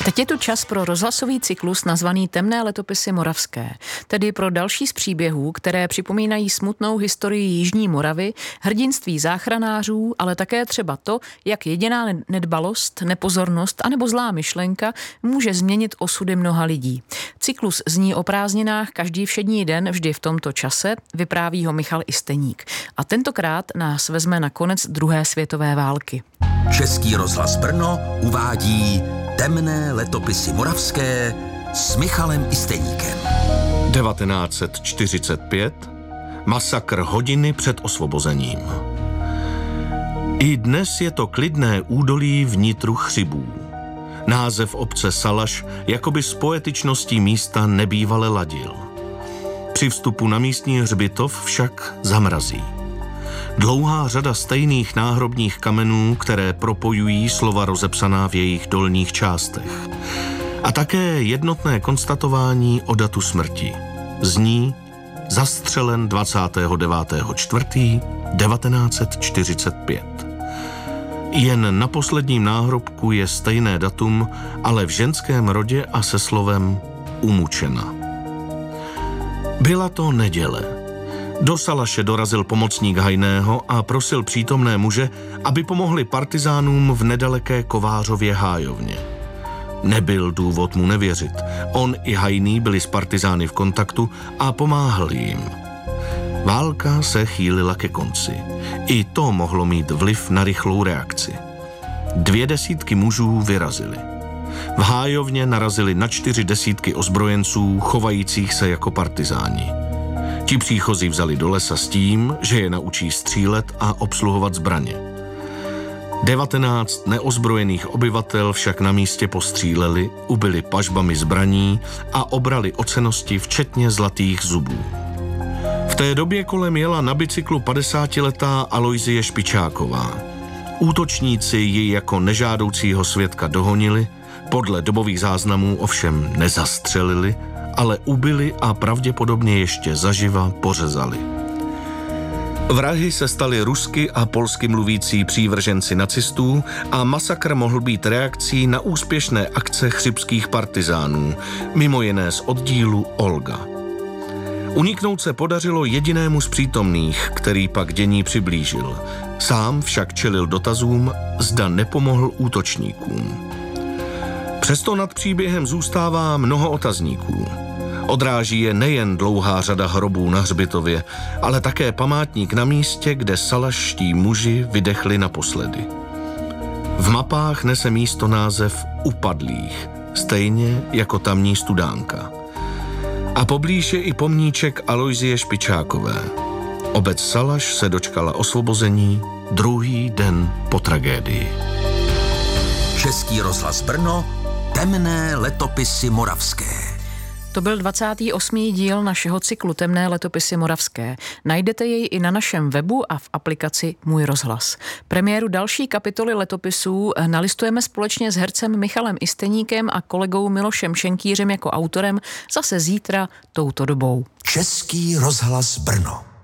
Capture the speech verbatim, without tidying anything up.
Teď je tu čas pro rozhlasový cyklus nazvaný Temné letopisy moravské, tedy pro další z příběhů, které připomínají smutnou historii Jižní Moravy, hrdinství záchranářů, ale také třeba to, jak jediná nedbalost, nepozornost anebo zlá myšlenka může změnit osudy mnoha lidí. Cyklus zní o prázdninách každý všední den vždy v tomto čase, vypráví ho Michal Isteník. A tentokrát nás vezme na konec druhé světové války. Český rozhlas Brno uvádí Temné letopisy moravské s Michalem Isteníkem. devatenáct set čtyřicet pět. Masakr hodiny před osvobozením. I dnes je to klidné údolí v nitru Chřibů. Název obce Salaš jakoby s poetičností místa nebývale ladil. Při vstupu na místní hřbitov však zamrazí. Dlouhá řada stejných náhrobních kamenů, které propojují slova rozepsaná v jejich dolních částech. A také jednotné konstatování o datu smrti. Zní zastřelen dvacátého devátého čtvrtého devatenáct set čtyřicet pět. Jen na posledním náhrobku je stejné datum, ale v ženském rodě a se slovem umučena. Byla to neděle. Do Salaše dorazil pomocník Hajného a prosil přítomné muže, aby pomohli partizánům v nedaleké Kovářově hájovně. Nebyl důvod mu nevěřit. On i Hajný byli s partizány v kontaktu a pomáhali jim. Válka se chýlila ke konci. I to mohlo mít vliv na rychlou reakci. Dvě desítky mužů vyrazili. V hájovně narazili na čtyři desítky ozbrojenců, chovajících se jako partizáni. Ti příchozí vzali do lesa s tím, že je naučí střílet a obsluhovat zbraně. Devatenáct neozbrojených obyvatel však na místě postříleli, ubili pažbami zbraní a obrali o cennosti včetně zlatých zubů. V té době kolem jela na bicyklu padesátiletá Alojzie Špičáková. Útočníci ji jako nežádoucího svědka dohonili, podle dobových záznamů ovšem nezastřelili, ale ubili a pravděpodobně ještě zaživa pořezali. Vrahy se stali rusky a polsky mluvící přívrženci nacistů a masakr mohl být reakcí na úspěšné akce chřibských partizánů, mimo jiné z oddílu Olga. Uniknout se podařilo jedinému z přítomných, který pak dění přiblížil. Sám však čelil dotazům, zda nepomohl útočníkům. Přesto nad příběhem zůstává mnoho otazníků. Odráží je nejen dlouhá řada hrobů na hřbitově, ale také památník na místě, kde salašští muži vydechli naposledy. V mapách nese místo název Upadlých, stejně jako tamní Studánka. A poblíž je i pomníček Alojzie Špičákové. Obec Salaš se dočkala osvobození druhý den po tragédii. Český rozhlas Brno, Temné letopisy moravské. To byl dvacátý osmý díl našeho cyklu Temné letopisy moravské. Najdete jej i na našem webu a v aplikaci Můj rozhlas. Premiéru další kapitoly letopisů nalistujeme společně s hercem Michalem Isteníkem a kolegou Milošem Šenkýřem jako autorem zase zítra touto dobou. Český rozhlas Brno.